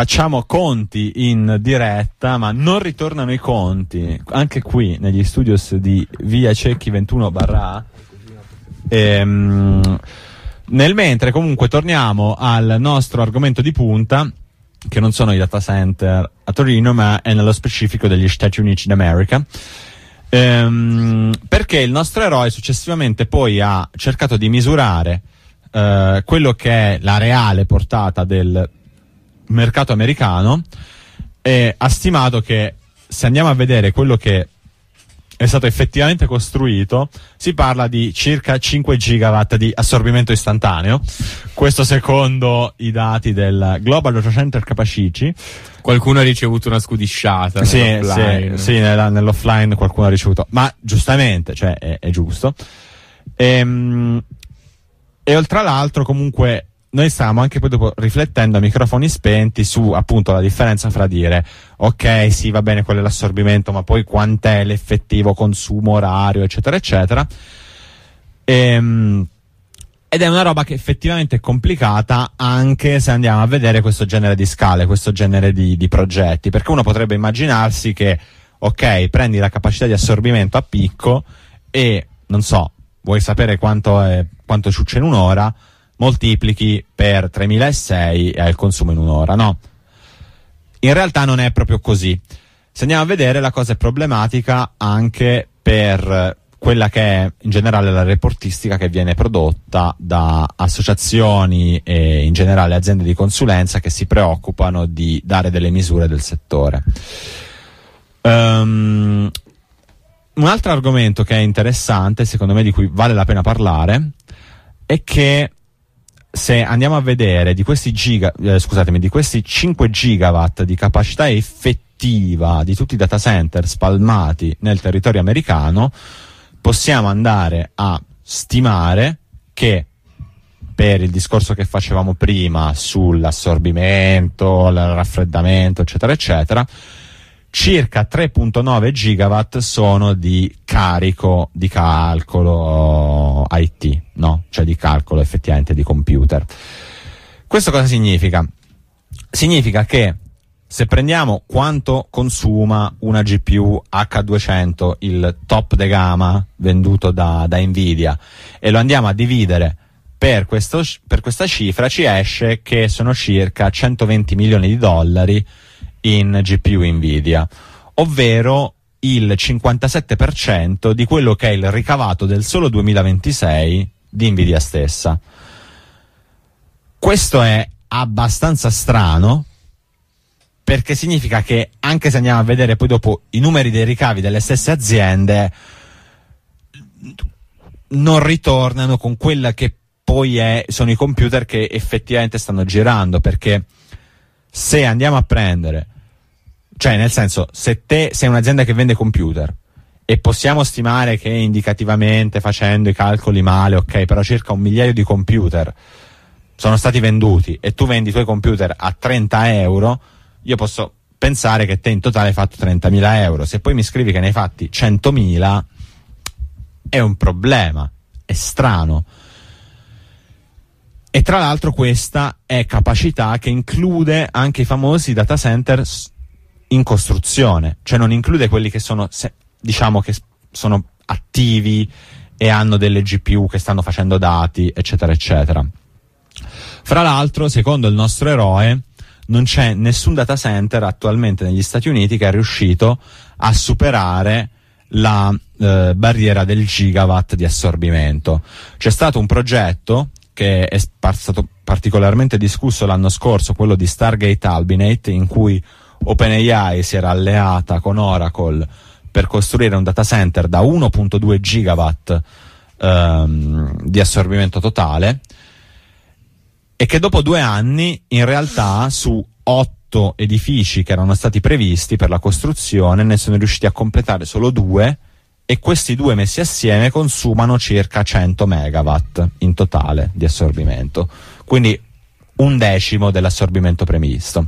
facciamo conti in diretta, ma non ritornano i conti anche qui negli studios di Via Cecchi 21/A. Nel mentre comunque torniamo al nostro argomento di punta, che non sono i data center a Torino, ma è nello specifico degli Stati Uniti d'America, perché il nostro eroe successivamente poi ha cercato di misurare quello che è la reale portata del mercato americano, e ha stimato che, se andiamo a vedere quello che è stato effettivamente costruito, si parla di circa 5 gigawatt di assorbimento istantaneo. Questo secondo i dati del Global Data Center Capacity. Qualcuno ha ricevuto una scudisciata. Sì, nell'offline qualcuno ha ricevuto, ma giustamente, cioè è giusto. E oltre all'altro, comunque, noi stavamo anche poi dopo riflettendo a microfoni spenti su appunto la differenza fra dire ok, sì, va bene, quello è l'assorbimento, ma poi quant'è l'effettivo consumo orario, eccetera eccetera. Ed è una roba che effettivamente è complicata, anche se andiamo a vedere questo genere di scale, questo genere di progetti, perché uno potrebbe immaginarsi che ok, prendi la capacità di assorbimento a picco e, non so, vuoi sapere quanto ciuccia in un'ora, moltiplichi per 3006 e hai il consumo in un'ora. No, in realtà non è proprio così. Se andiamo a vedere, la cosa è problematica anche per quella che è in generale la reportistica che viene prodotta da associazioni e in generale aziende di consulenza che si preoccupano di dare delle misure del settore. Un altro argomento che è interessante, secondo me, di cui vale la pena parlare, è che se andiamo a vedere di questi 5 gigawatt di capacità effettiva di tutti i data center spalmati nel territorio americano, possiamo andare a stimare che, per il discorso che facevamo prima sull'assorbimento, il raffreddamento, eccetera eccetera, circa 3.9 gigawatt sono di carico di calcolo IT, no? Cioè di calcolo effettivamente di computer. Questo cosa significa? Significa che se prendiamo quanto consuma una GPU H200, il top de gamma venduto da Nvidia, e lo andiamo a dividere per questa cifra, ci esce che sono circa 120 milioni di dollari in GPU Nvidia, ovvero il 57% di quello che è il ricavato del solo 2026 di Nvidia stessa. Questo è abbastanza strano, perché significa che, anche se andiamo a vedere poi dopo i numeri dei ricavi delle stesse aziende, non ritornano con quella che poi sono i computer che effettivamente stanno girando, perché se andiamo a prendere, cioè nel senso, se te sei un'azienda che vende computer e possiamo stimare che indicativamente, facendo i calcoli male, ok, però circa 1 migliaio di computer sono stati venduti e tu vendi i tuoi computer a 30 euro, io posso pensare che te in totale hai fatto 30.000 euro. Se poi mi scrivi che ne hai fatti 100.000 è un problema, è strano. E tra l'altro questa è capacità che include anche i famosi data center in costruzione, cioè non include quelli che sono, diciamo, che sono attivi e hanno delle GPU che stanno facendo dati, eccetera eccetera. Fra l'altro, secondo il nostro eroe, non c'è nessun data center attualmente negli Stati Uniti che è riuscito a superare la barriera del gigawatt di assorbimento. C'è stato un progetto che è stato particolarmente discusso l'anno scorso, quello di Stargate Albinate, in cui OpenAI si era alleata con Oracle per costruire un data center da 1.2 gigawatt di assorbimento totale, e che dopo 2 anni in realtà su 8 edifici che erano stati previsti per la costruzione ne sono riusciti a completare solo 2, e questi 2 messi assieme consumano circa 100 megawatt in totale di assorbimento, quindi 1/10 dell'assorbimento previsto.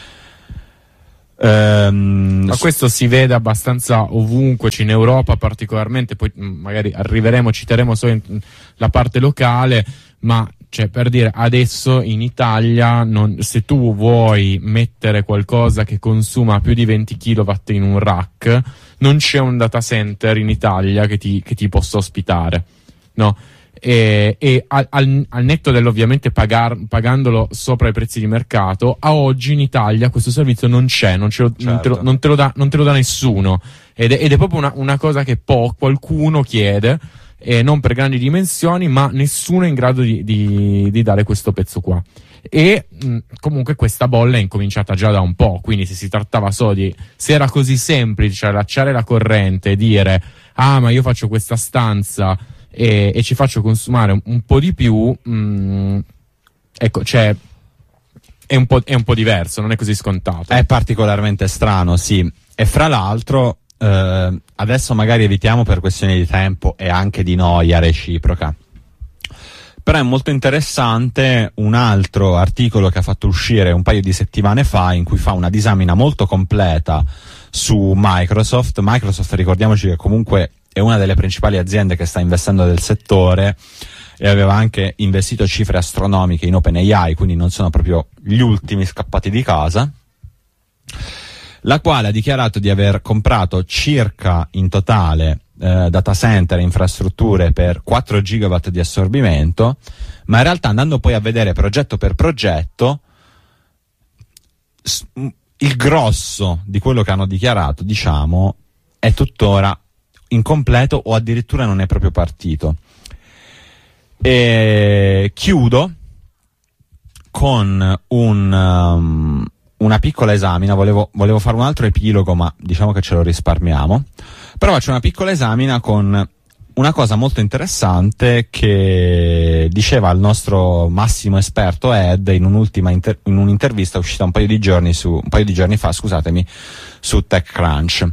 Ma questo si vede abbastanza ovunque, in Europa particolarmente, poi magari citeremo solo la parte locale, ma cioè, per dire, adesso in Italia, se tu vuoi mettere qualcosa che consuma più di 20 kW in un rack, non c'è un data center in Italia che ti possa ospitare, no? E al netto dell'ovviamente pagandolo sopra i prezzi di mercato, a oggi in Italia questo servizio non c'è, non te lo dà nessuno, ed è proprio una cosa che qualcuno chiede, non per grandi dimensioni, ma nessuno è in grado di dare questo pezzo qua. E comunque questa bolla è incominciata già da un po', quindi se era così semplice allacciare la corrente e dire ma io faccio questa stanza e ci faccio consumare un po' di più, ecco, cioè è un po' diverso, non è così scontato. È particolarmente strano, sì. E fra l'altro adesso magari evitiamo per questioni di tempo e anche di noia reciproca, però è molto interessante un altro articolo che ha fatto uscire un paio di settimane fa, in cui fa una disamina molto completa su Microsoft. Ricordiamoci che comunque è una delle principali aziende che sta investendo nel settore e aveva anche investito cifre astronomiche in OpenAI, quindi non sono proprio gli ultimi scappati di casa, la quale ha dichiarato di aver comprato circa in totale data center e infrastrutture per 4 gigawatt di assorbimento, ma in realtà, andando poi a vedere progetto per progetto, il grosso di quello che hanno dichiarato, diciamo, è tuttora incompleto o addirittura non è proprio partito. E chiudo con una piccola esamina. Volevo fare un altro epilogo, ma diciamo che ce lo risparmiamo. Però faccio una piccola esamina con una cosa molto interessante che diceva il nostro massimo esperto Ed in un'intervista uscita un paio di giorni fa, su TechCrunch.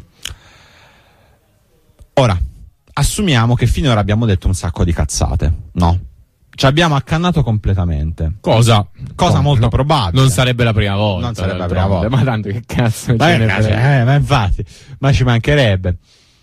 Ora, assumiamo che finora abbiamo detto un sacco di cazzate, no? Ci abbiamo accannato completamente. Cosa molto probabile. Non sarebbe la prima volta. Non sarebbe la prima volta. Ma tanto che cazzo ma infatti, ma ci mancherebbe.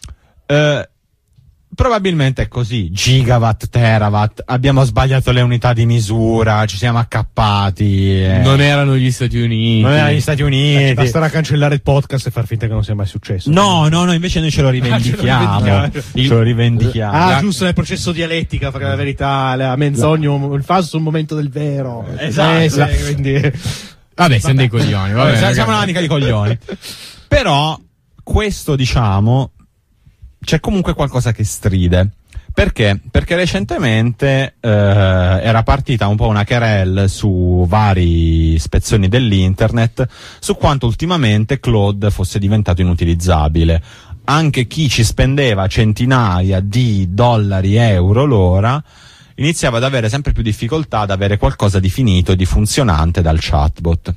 Probabilmente è così. Gigawatt, terawatt, abbiamo sbagliato le unità di misura, ci siamo accappati. Non erano gli Stati Uniti. Basterà cancellare il podcast e far finta che non sia mai successo. No, invece noi ce lo rivendichiamo. Ce lo rivendichiamo. Giusto, nel processo dialettica, perché la verità, la menzogna, il falso, il momento del vero. Esatto. Quindi... Vabbè, siamo dei coglioni. Siamo una manica di coglioni. Però, questo, diciamo, c'è comunque qualcosa che stride. Perché? Perché recentemente era partita un po' una querelle su vari spezzoni dell'internet su quanto ultimamente Claude fosse diventato inutilizzabile. Anche chi ci spendeva centinaia di dollari, euro l'ora, iniziava ad avere sempre più difficoltà ad avere qualcosa di finito e di funzionante dal chatbot.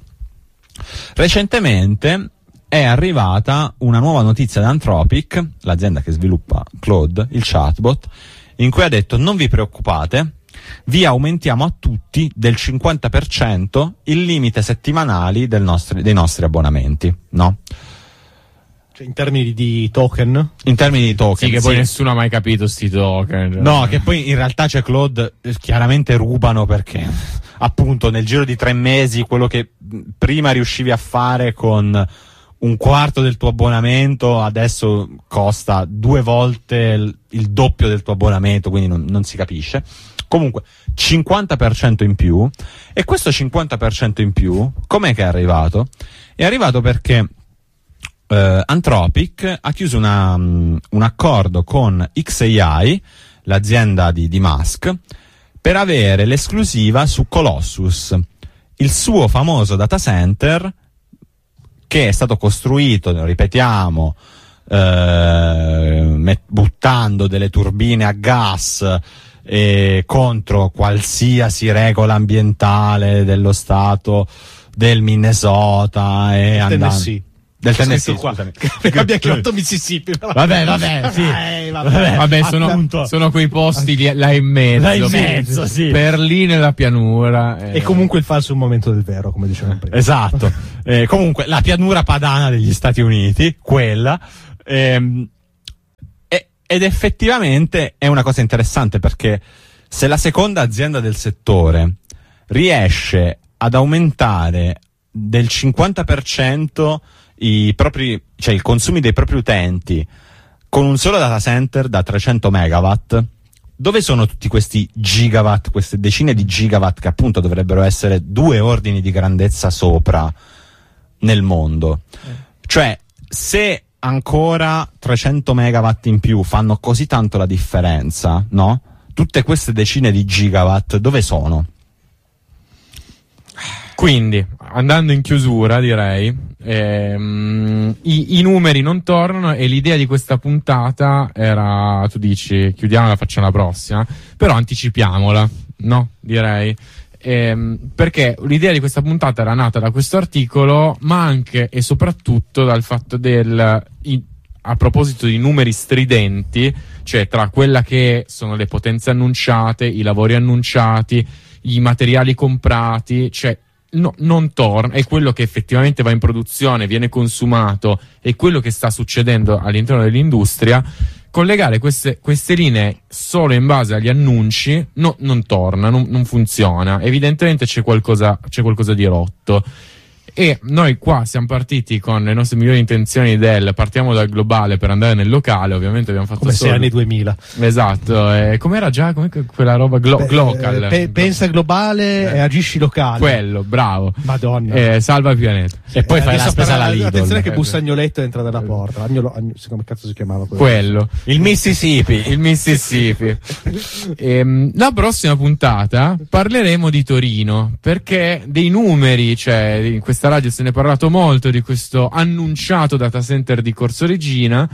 Recentemente è arrivata una nuova notizia da Anthropic, l'azienda che sviluppa Claude, il chatbot, in cui ha detto: non vi preoccupate, vi aumentiamo a tutti del 50% il limite settimanali dei nostri abbonamenti, no? Cioè, in termini di token? In termini di token, sì, che poi nessuno ha mai capito sti token. No, che poi in realtà c'è Claude, chiaramente rubano, perché appunto nel giro di 3 mesi quello che prima riuscivi a fare con un quarto del tuo abbonamento adesso costa 2 volte il doppio del tuo abbonamento, quindi non si capisce. Comunque 50% in più. E questo 50% in più com'è che è arrivato? È arrivato perché Anthropic ha chiuso un accordo con xAI, l'azienda di Musk, per avere l'esclusiva su Colossus, il suo famoso data center che è stato costruito, ripetiamo, buttando delle turbine a gas contro qualsiasi regola ambientale dello stato del Minnesota e Tennessee. Del Tennessee, perché abbia chiamato Mississippi. Vabbè, sì. Vabbè, sono quei posti là in mezzo, sì. Per lì nella pianura. E comunque il falso è un momento del vero, come dicevamo prima. Esatto. Comunque la pianura padana degli Stati Uniti, quella. Ed effettivamente è una cosa interessante, perché se la seconda azienda del settore riesce ad aumentare del 50% i consumi dei propri utenti con un solo data center da 300 megawatt, dove sono tutti questi gigawatt, queste decine di gigawatt che appunto dovrebbero essere 2 ordini di grandezza sopra nel mondo? Cioè, se ancora 300 megawatt in più fanno così tanto la differenza, no? Tutte queste decine di gigawatt dove sono? Quindi, andando in chiusura, direi, i numeri non tornano, e l'idea di questa puntata era, tu dici, chiudiamola, facciamo la prossima, però anticipiamola, no? Direi. Perché l'idea di questa puntata era nata da questo articolo, ma anche e soprattutto dal fatto a proposito di numeri stridenti, cioè tra quella che sono le potenze annunciate, i lavori annunciati, i materiali comprati, cioè non torna, è quello che effettivamente va in produzione, viene consumato, e quello che sta succedendo all'interno dell'industria. Collegare queste linee solo in base agli annunci non torna, non funziona. Evidentemente c'è qualcosa di rotto. E noi qua siamo partiti con le nostre migliori intenzioni partiamo dal globale per andare nel locale, ovviamente abbiamo fatto come 6 anni 2000. Esatto, com'era già quella roba global? Pensa globale e agisci locale. Quello, bravo. Madonna. Salva il pianeta. E poi fai la spesa alla Lidl. Attenzione che Bussagnoletto entra dalla porta. Come cazzo si chiamava quello? Il Mississippi. La prossima puntata parleremo di Torino, perché dei numeri, cioè in questa radio se ne è parlato molto di questo annunciato data center di Corso Regina,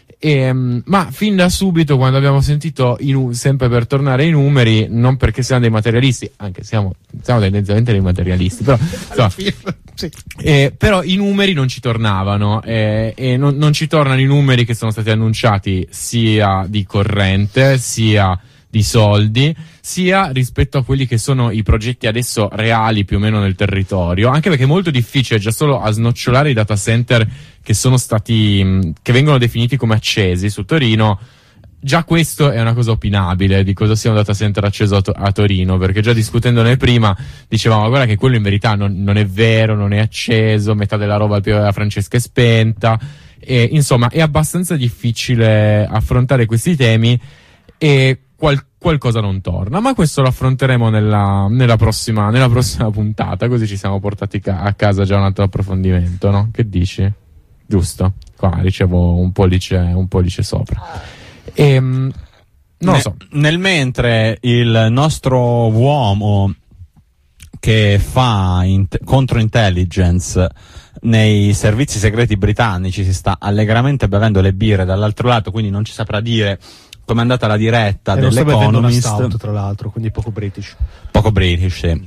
ma fin da subito, quando abbiamo sentito sempre per tornare ai numeri, non perché siamo dei materialisti, anche siamo tendenzialmente dei materialisti, però insomma, sì. Però i numeri non ci tornavano, e non ci tornano i numeri che sono stati annunciati, sia di corrente sia di soldi, sia rispetto a quelli che sono i progetti adesso reali più o meno nel territorio, anche perché è molto difficile già solo a snocciolare i data center che vengono definiti come accesi su Torino. Già questo è una cosa opinabile, di cosa sia un data center acceso a Torino, perché già discutendone prima dicevamo, guarda che quello in verità non è vero, non è acceso, metà della roba al piede della Francesca è spenta, e insomma è abbastanza difficile affrontare questi temi, e qualcosa non torna, ma questo lo affronteremo nella prossima puntata, così ci siamo portati a casa già un altro approfondimento, no? Che dici? Giusto? Qua ricevo un pollice sopra. Non lo so. Nel mentre il nostro uomo che fa controintelligence nei servizi segreti britannici si sta allegramente bevendo le birre dall'altro lato, quindi non ci saprà dire come è andata la diretta dell'Economist. Una stout, tra l'altro, quindi poco British, sì.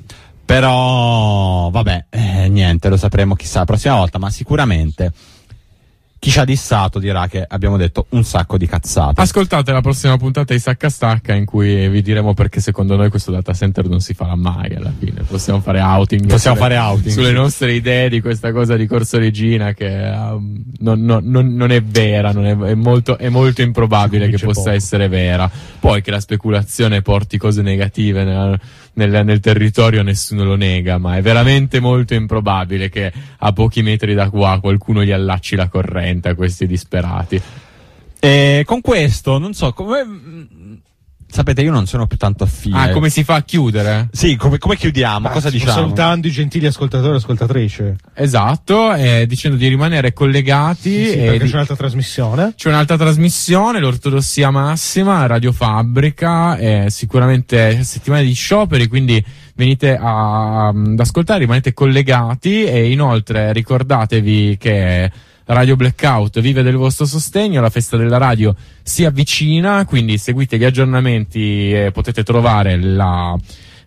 Però vabbè, niente, lo sapremo chissà la prossima volta, ma sicuramente chi ci ha dissato dirà che abbiamo detto un sacco di cazzate. Ascoltate la prossima puntata di Sacca Stacca, in cui vi diremo perché secondo noi questo data center non si farà mai alla fine. Possiamo fare outing sulle nostre idee di questa cosa di Corso Regina, che non è vera, è molto improbabile che possa essere vera. Poi che la speculazione porti cose negative nel territorio nessuno lo nega, ma è veramente molto improbabile che a pochi metri da qua qualcuno gli allacci la corrente a questi disperati. E con questo non so come, sapete, io non sono più tanto affine. Come si fa a chiudere? Sì, come chiudiamo? Cosa diciamo? Salutando i gentili ascoltatori e ascoltatrici. Esatto, dicendo di rimanere collegati. Sì, perché c'è un'altra trasmissione. C'è un'altra trasmissione, l'Ortodossia Massima, Radio Fabbrica, sicuramente settimane di scioperi, quindi venite ad ascoltare, rimanete collegati, e inoltre ricordatevi che Radio Blackout vive del vostro sostegno, la festa della radio si avvicina, quindi seguite gli aggiornamenti e potete trovare la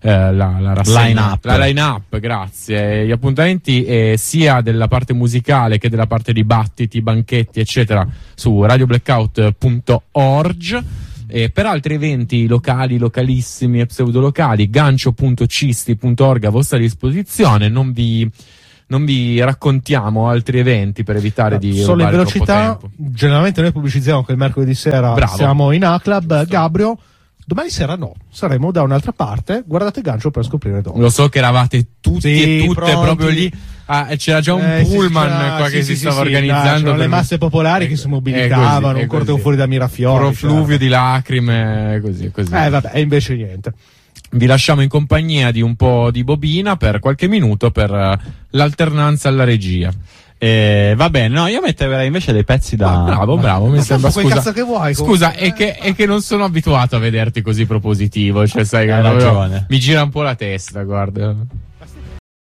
line-up, grazie, gli appuntamenti sia della parte musicale che della parte dibattiti, banchetti eccetera su radioblackout.org. Per altri eventi locali, localissimi e pseudolocali, gancio.cisti.org a vostra disposizione. Non vi raccontiamo altri eventi per evitare di solo in rubare velocità. troppo tempo. Generalmente noi pubblicizziamo che il mercoledì sera Bravo. siamo in A-Club. Gabrio, Domani sera no, saremo da un'altra parte. Guardate Gancio per scoprire dove. Lo so che eravate tutti Sì, e tutte pronti. proprio lì. C'era già un pullman qua che si stava organizzando. C'erano le masse popolari che si mobilitavano, un corteo fuori da Mirafiori. Profluvio di lacrime, così. Vabbè, e invece niente. Vi lasciamo in compagnia di un po' di bobina per qualche minuto per l'alternanza alla regia. Va bene, no, io metterei invece dei pezzi da. Bravo, mi sembra. Quel cazzo che vuoi, scusa, è che non sono abituato a vederti così propositivo. Cioè, sai, Hai ragione. mi gira un po' la testa, guarda.